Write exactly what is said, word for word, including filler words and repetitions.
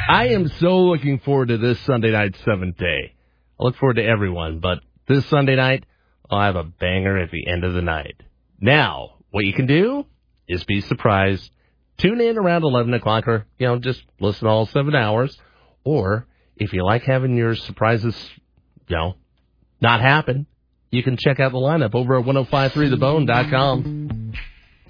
I am so looking forward to this Sunday night seventh day. I look forward to everyone, but this Sunday night, I'll have a banger at the end of the night. Now, what you can do is be surprised. Tune in around eleven o'clock or, you know, just listen all seven hours. Or if you like having your surprises, you know, not happen, you can check out the lineup over at ten fifty-three the bone dot com.